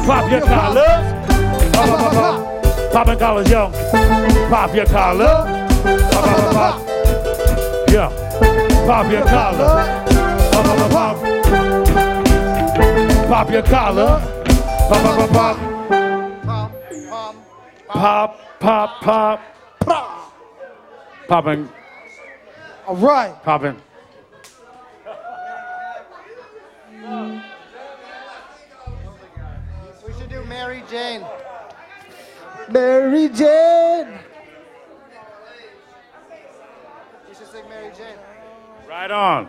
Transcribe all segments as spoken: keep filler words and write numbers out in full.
Pop your collar. Pop, pop, pop. Popping collars, yo. Pop your collar. Pop, pop, pop. Yeah. Pop your collar. Pop, pop, pop. Pop your collar. Pop, pop, pop, pop. Pop, pop, pop. Popping. All right. Popping. We should do Mary Jane. Mary Jane. You should sing Mary Jane. Right on.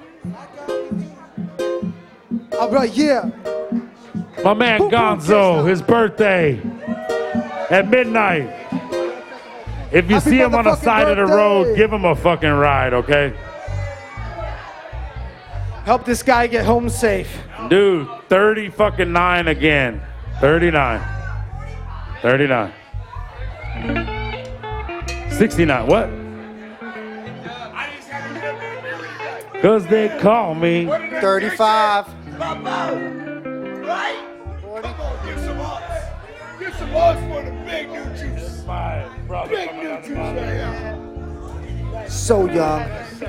All right, yeah. My man Gonzo, his birthday at midnight. If you Happy see him on the side of the birthday. road, give him a fucking ride, okay? Help this guy get home safe. Dude, thirty fucking nine again. thirty-nine. thirty-nine. sixty-nine, what? Cause they call me. thirty-five. Right? forty. Come on, get some odds. Get some odds for the big new juice. My brother. Big new juice right here. So young.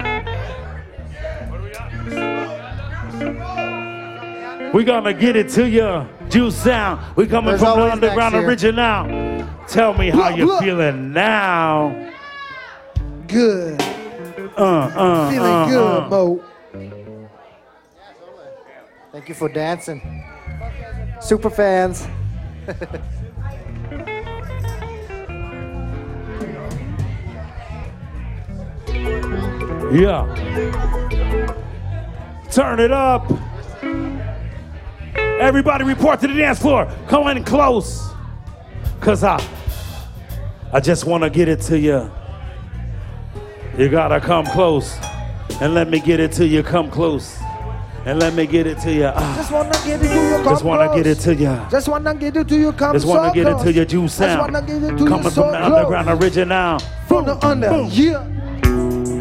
We gonna get it to you, Juice Sound. We coming There's from the always underground next year. original. Tell me how Look, you look. feeling now. Good. Uh, uh, Feeling uh, good, uh. Mo. Thank you for dancing. Super fans. Yeah. Turn it up. Everybody report to the dance floor. Come in close. Cause I I just wanna get it to you. You gotta come close. And let me get it to you. Come close. And let me get it to you. Ah, Just wanna get it to you, come just wanna close. get it to you. Just wanna get it to you, come Just wanna so get it close. to you, Juice Just Sound. wanna get it to Coming you, so from the close. underground original. From the under, Boom. yeah.